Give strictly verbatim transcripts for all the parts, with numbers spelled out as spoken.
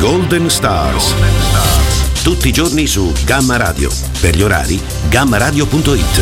Golden Stars. Tutti i giorni su Gamma Radio. Per gli orari, gamma radio punto it.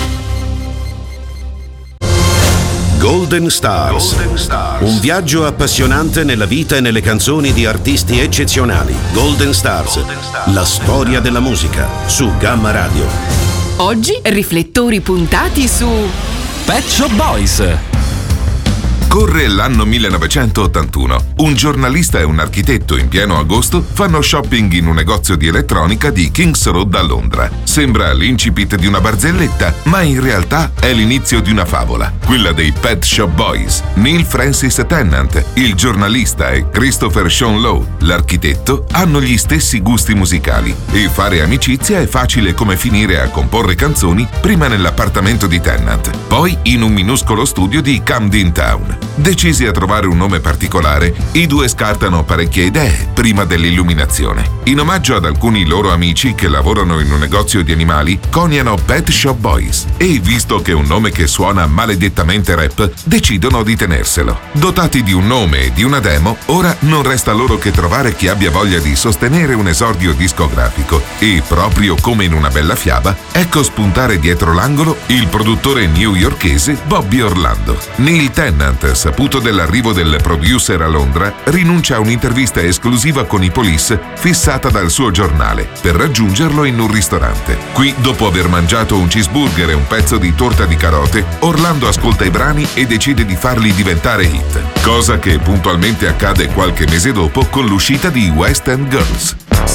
Golden Stars. Golden Stars. Un viaggio appassionante nella vita e nelle canzoni di artisti eccezionali. Golden Stars. Golden Stars. La storia della musica su Gamma Radio. Oggi riflettori puntati su Pet Shop Boys. Corre l'anno millenovecentottantuno. Un giornalista e un architetto in pieno agosto fanno shopping in un negozio di elettronica di Kings Road a Londra. Sembra l'incipit di una barzelletta, ma in realtà è l'inizio di una favola, quella dei Pet Shop Boys. Neil Francis Tennant, il giornalista, e Christopher Sean Lowe, l'architetto, hanno gli stessi gusti musicali e fare amicizia è facile come finire a comporre canzoni prima nell'appartamento di Tennant, poi in un minuscolo studio di Camden Town. Decisi a trovare un nome particolare, i due scartano parecchie idee prima dell'illuminazione. In omaggio ad alcuni loro amici che lavorano in un negozio di animali, coniano Pet Shop Boys e, visto che è un nome che suona maledettamente rap, decidono di tenerselo. Dotati di un nome e di una demo, ora non resta loro che trovare chi abbia voglia di sostenere un esordio discografico e, proprio come in una bella fiaba, ecco spuntare dietro l'angolo il produttore newyorkese Bobby Orlando. Neil Tennant, saputo dell'arrivo del producer a Londra, rinuncia a un'intervista esclusiva con i Police fissata dal suo giornale per raggiungerlo in un ristorante. Qui, dopo aver mangiato un cheeseburger e un pezzo di torta di carote, Orlando ascolta i brani e decide di farli diventare hit, cosa che puntualmente accade qualche mese dopo con l'uscita di West End Girls.